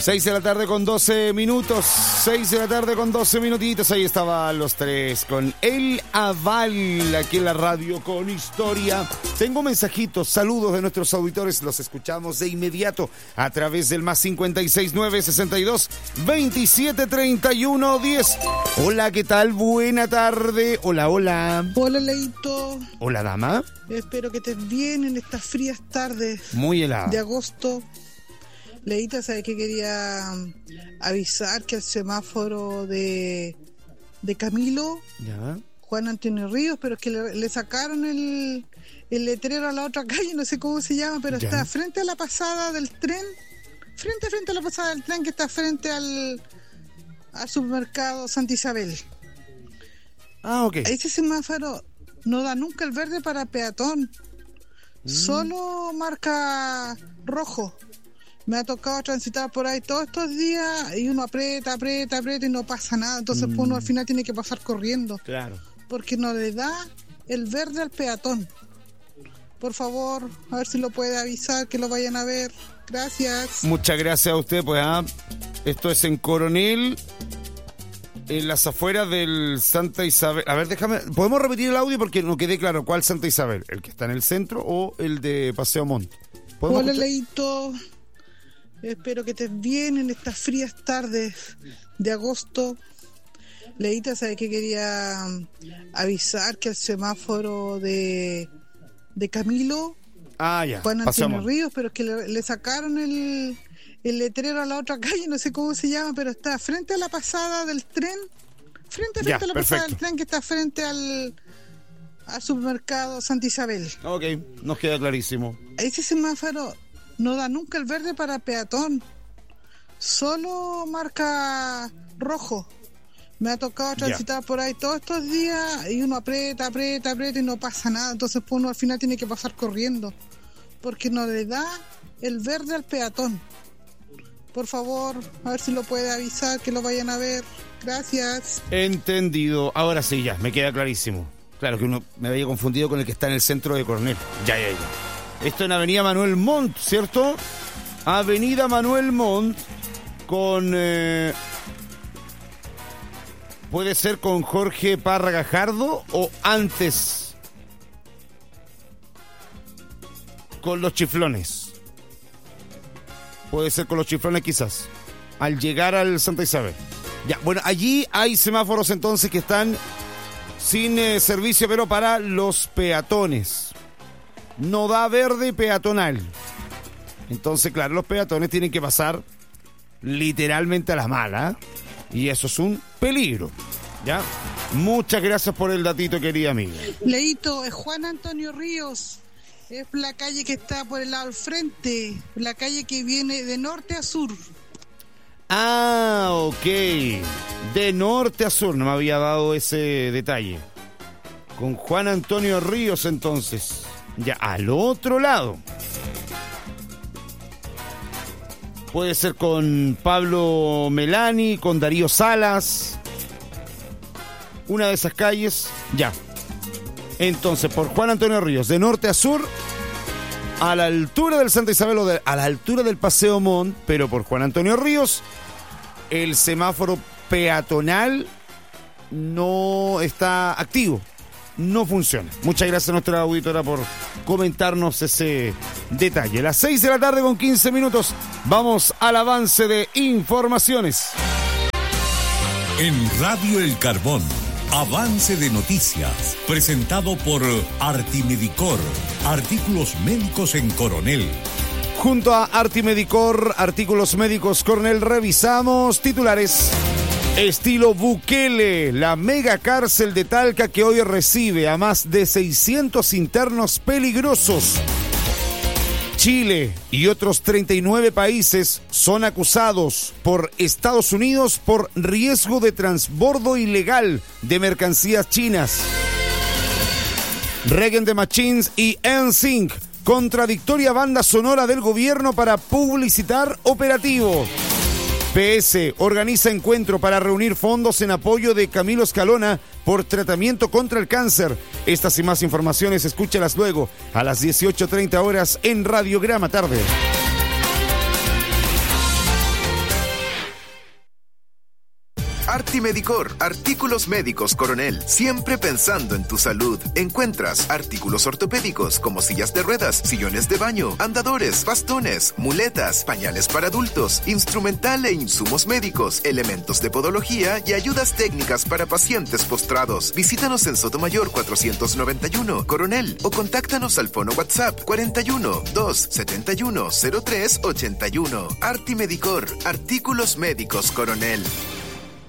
6 de la tarde con 12 minutos. 6 de la tarde con 12 minutitos. Ahí estaban los tres con El Aval aquí en la radio con historia. Tengo mensajitos, saludos de nuestros auditores. Los escuchamos de inmediato a través del más 569 62 27 31 10. Hola, ¿qué tal? Buena tarde. Hola, hola. Hola, Leito. Hola, dama. Espero que estés bien en estas frías tardes. Muy helada. De agosto. Leita, ¿sabes qué? Quería avisar que el semáforo de Camilo, ¿ya? Juan Antonio Ríos, pero es que le sacaron el letrero a la otra calle, no sé cómo se llama, pero ¿ya? Está frente a la pasada del tren, frente a la pasada del tren que está frente al supermercado Santa Isabel. Ah, ok. Ese semáforo no da nunca el verde para peatón, solo marca rojo. Me ha tocado transitar por ahí todos estos días y uno aprieta y no pasa nada. Entonces pues uno al final tiene que pasar corriendo. Claro. Porque no le da el verde al peatón. Por favor, a ver si lo puede avisar, que lo vayan a ver. Gracias. Muchas gracias a usted. Pues esto es en Coronel, en las afueras del Santa Isabel. A ver, ¿podemos repetir el audio? Porque no quedé claro cuál Santa Isabel. ¿El que está en el centro o el de Paseo Montt? Hola, Leito. Espero que estés bien en estas frías tardes de agosto. Leita, ¿sabes qué? Quería avisar que el semáforo de Camilo, ya. Juan Antonio Ríos, pero es que le sacaron el letrero a la otra calle, no sé cómo se llama, pero está frente a la pasada del tren, frente a la pasada del tren que está frente al supermercado Santa Isabel. Ok, nos queda clarísimo. Ese semáforo no da nunca el verde para peatón, solo marca rojo. Me ha tocado transitar por ahí todos estos días y uno aprieta y no pasa nada. Entonces pues uno al final tiene que pasar corriendo porque no le da el verde al peatón. Por favor, a ver si lo puede avisar, que lo vayan a ver. Gracias. Entendido. Ahora sí, ya, me queda clarísimo. Claro que uno me había confundido con el que está en el centro de Coronel. Ya. Esto en Avenida Manuel Montt, ¿cierto? Avenida Manuel Montt con... puede ser con Jorge Parra Gajardo o antes con los Chiflones. Puede ser con los Chiflones quizás. Al llegar al Santa Isabel. Ya, bueno, allí hay semáforos entonces que están sin servicio, pero para los peatones. No da verde peatonal. Entonces, claro, los peatones tienen que pasar literalmente a la mala. Y eso es un peligro. ¿Ya? Muchas gracias por el datito, querida amiga. Leito, es Juan Antonio Ríos. Es la calle que está por el lado al frente. La calle que viene de norte a sur. Ah, ok. De norte a sur. No me había dado ese detalle. Con Juan Antonio Ríos, entonces. Ya, al otro lado. Puede ser con Pablo Melani, con Darío Salas. Una de esas calles. Ya. Entonces, por Juan Antonio Ríos, de norte a sur, a la altura del Santa Isabel o a la altura del Paseo Montt, pero por Juan Antonio Ríos, el semáforo peatonal no está activo. No funciona. Muchas gracias a nuestra auditora por comentarnos ese detalle. Las 6 de la tarde con 15 minutos. Vamos al avance de informaciones. En Radio El Carbón, avance de noticias. Presentado por Artimedicor, artículos médicos en Coronel. Junto a Artimedicor, artículos médicos Coronel, revisamos titulares. Estilo Bukele, la mega cárcel de Talca que hoy recibe a más de 600 internos peligrosos. Chile y otros 39 países son acusados por Estados Unidos por riesgo de transbordo ilegal de mercancías chinas. Rage Against the Machines y NSYNC, contradictoria banda sonora del gobierno para publicitar operativo. PS organiza encuentro para reunir fondos en apoyo de Camilo Escalona por tratamiento contra el cáncer. Estas y más informaciones, escúchalas luego a las 18:30 horas en Radiograma Tarde. Artimedicor, artículos médicos Coronel, siempre pensando en tu salud. Encuentras artículos ortopédicos como sillas de ruedas, sillones de baño, andadores, bastones, muletas, pañales para adultos, instrumental e insumos médicos, elementos de podología y ayudas técnicas para pacientes postrados. Visítanos en Sotomayor 491, Coronel, o contáctanos al fono WhatsApp 41 271 0381. Artimedicor, artículos médicos Coronel.